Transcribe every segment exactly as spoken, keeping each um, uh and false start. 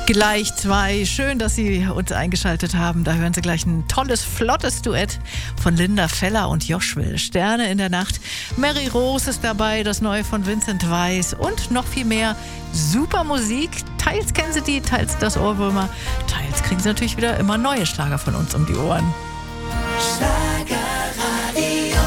Gleich zwei. Schön, dass Sie uns eingeschaltet haben. Da hören Sie gleich ein tolles, flottes Duett von Linda Feller und Joshua. Sterne in der Nacht. Mary Rose ist dabei, das Neue von Vincent Weiss und noch viel mehr. Super Musik. Teils kennen Sie die, teils das Ohrwürmer. Teils kriegen Sie natürlich wieder immer neue Schlager von uns um die Ohren. Schlagerradio.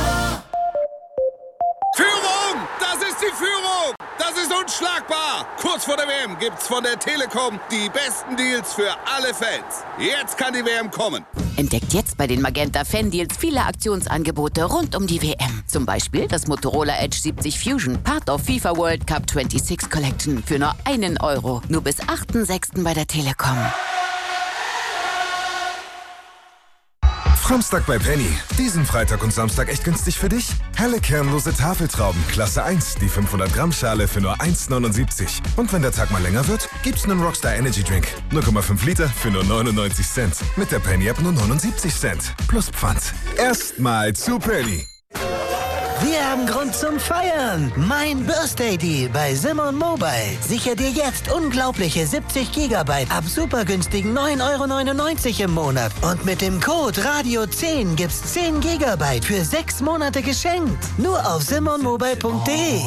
Führung! Das ist die Führung! Das ist unschlagbar! Kurz vor der W M gibt's von der Telekom die besten Deals für alle Fans. Jetzt kann die W M kommen. Entdeckt jetzt bei den Magenta Fan Deals viele Aktionsangebote rund um die W M. Zum Beispiel das Motorola Edge siebzig Fusion, Part of FIFA World Cup sechsundzwanzig Collection für nur einen Euro. Nur bis achten sechsten bei der Telekom. Samstag bei Penny. Diesen Freitag und Samstag echt günstig für dich? Helle kernlose Tafeltrauben, Klasse eins, die fünfhundert Gramm Schale für nur eins neunundsiebzig. Und wenn der Tag mal länger wird, gibt's einen Rockstar Energy Drink. null Komma fünf Liter für nur neunundneunzig Cent. Mit der Penny App nur neunundsiebzig Cent. Plus Pfand. Erstmal zu Penny. Wir haben Grund zum Feiern. Mein Birthday Deal bei Simon Mobile. Sicher dir jetzt unglaubliche siebzig Gigabyte ab super günstigen neun Euro neunundneunzig im Monat. Und mit dem Code Radio zehn gibt's zehn Gigabyte für sechs Monate geschenkt. Nur auf simon mobile punkt de.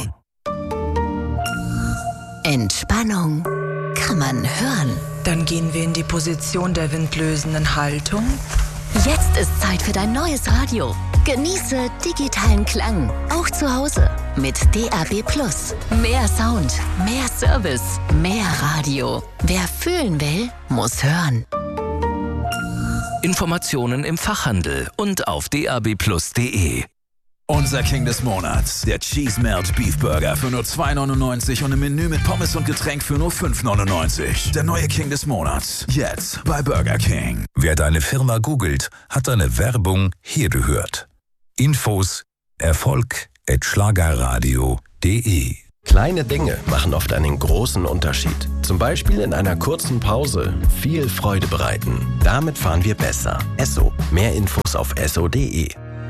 Entspannung kann man hören. Dann gehen wir in die Position der windlösenden Haltung. Jetzt ist Zeit für dein neues Radio. Genieße digitalen Klang, auch zu Hause. Mit D A B Plus. Mehr Sound, mehr Service, mehr Radio. Wer fühlen will, muss hören. Informationen im Fachhandel und auf d a b plus punkt d e. Unser King des Monats, der Cheese Melt Beef Burger für nur zwei neunundneunzig und im Menü mit Pommes und Getränk für nur fünf neunundneunzig. Der neue King des Monats, jetzt bei Burger King. Wer deine Firma googelt, hat deine Werbung hier gehört. Infos erfolg at schlagerradio punkt de. Kleine Dinge machen oft einen großen Unterschied. Zum Beispiel in einer kurzen Pause viel Freude bereiten. Damit fahren wir besser. Esso. Mehr Infos auf esso punkt de.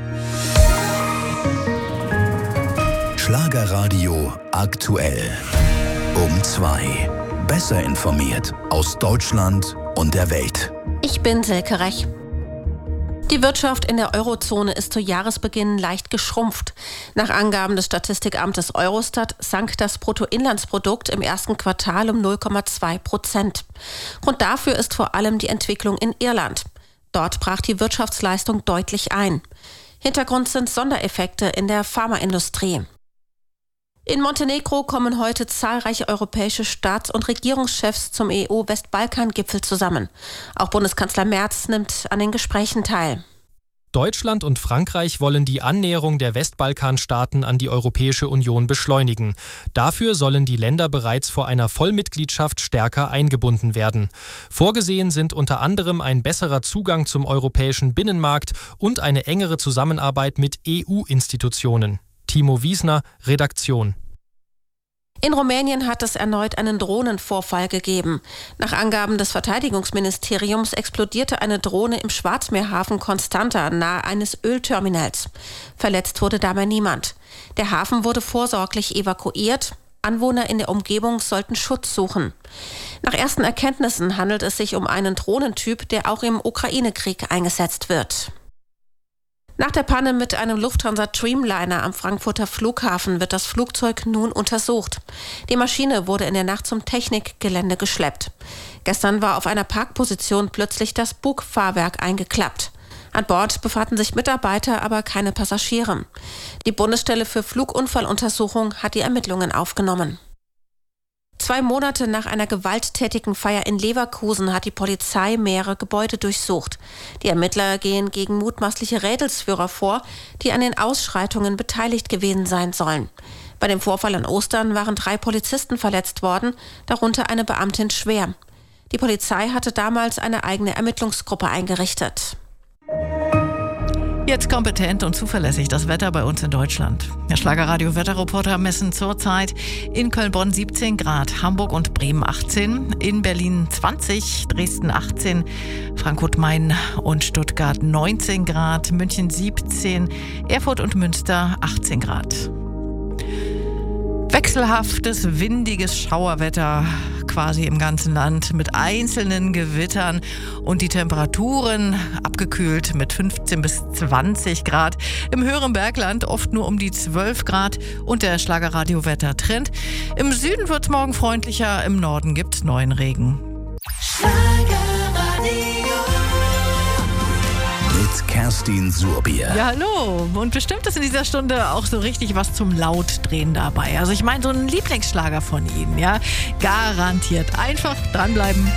Schlagerradio aktuell. Um zwei. Besser informiert aus Deutschland und der Welt. Ich bin Silke Rech. Die Wirtschaft in der Eurozone ist zu Jahresbeginn leicht geschrumpft. Nach Angaben des Statistikamtes Eurostat sank das Bruttoinlandsprodukt im ersten Quartal um null Komma zwei Prozent. Grund dafür ist vor allem die Entwicklung in Irland. Dort brach die Wirtschaftsleistung deutlich ein. Hintergrund sind Sondereffekte in der Pharmaindustrie. In Montenegro kommen heute zahlreiche europäische Staats- und Regierungschefs zum E U-Westbalkan-Gipfel zusammen. Auch Bundeskanzler Merz nimmt an den Gesprächen teil. Deutschland und Frankreich wollen die Annäherung der Westbalkanstaaten an die Europäische Union beschleunigen. Dafür sollen die Länder bereits vor einer Vollmitgliedschaft stärker eingebunden werden. Vorgesehen sind unter anderem ein besserer Zugang zum europäischen Binnenmarkt und eine engere Zusammenarbeit mit E U-Institutionen. Timo Wiesner, Redaktion. In Rumänien hat es erneut einen Drohnenvorfall gegeben. Nach Angaben des Verteidigungsministeriums explodierte eine Drohne im Schwarzmeerhafen Constanta nahe eines Ölterminals. Verletzt wurde dabei niemand. Der Hafen wurde vorsorglich evakuiert. Anwohner in der Umgebung sollten Schutz suchen. Nach ersten Erkenntnissen handelt es sich um einen Drohnentyp, der auch im Ukraine-Krieg eingesetzt wird. Nach der Panne mit einem Lufthansa Dreamliner am Frankfurter Flughafen wird das Flugzeug nun untersucht. Die Maschine wurde in der Nacht zum Technikgelände geschleppt. Gestern war auf einer Parkposition plötzlich das Bugfahrwerk eingeklappt. An Bord befanden sich Mitarbeiter, aber keine Passagiere. Die Bundesstelle für Flugunfalluntersuchung hat die Ermittlungen aufgenommen. Zwei Monate nach einer gewalttätigen Feier in Leverkusen hat die Polizei mehrere Gebäude durchsucht. Die Ermittler gehen gegen mutmaßliche Rädelsführer vor, die an den Ausschreitungen beteiligt gewesen sein sollen. Bei dem Vorfall an Ostern waren drei Polizisten verletzt worden, darunter eine Beamtin schwer. Die Polizei hatte damals eine eigene Ermittlungsgruppe eingerichtet. Jetzt kompetent und zuverlässig das Wetter bei uns in Deutschland. Der Schlagerradio-Wetterreporter messen zurzeit in Köln-Bonn siebzehn Grad, Hamburg und Bremen achtzehn, in Berlin zwanzig, Dresden achtzehn, Frankfurt-Main und Stuttgart neunzehn Grad, München siebzehn, Erfurt und Münster achtzehn Grad. Wechselhaftes, windiges Schauerwetter quasi im ganzen Land mit einzelnen Gewittern und die Temperaturen abgekühlt mit fünfzehn bis zwanzig Grad. Im höheren Bergland oft nur um die zwölf Grad und der Schlagerradio-Wettertrend. Im Süden wird es morgen freundlicher, im Norden gibt es neuen Regen. Mit Kerstin Surbier. Ja, hallo. Und bestimmt ist in dieser Stunde auch so richtig was zum Lautdrehen dabei. Also ich meine, so ein Lieblingsschlager von Ihnen, ja, garantiert. Einfach dranbleiben.